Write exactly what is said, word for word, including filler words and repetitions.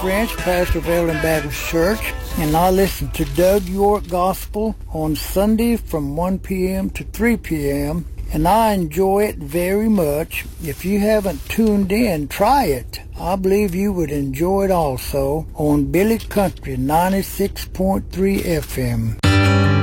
French, pastor of Ellen Baptist Church, and I listen to Doug York Gospel on Sunday from one p.m. to three p.m., and I enjoy it very much. If you haven't tuned in, try it. I believe you would enjoy it also on Billy Country ninety-six point three F M.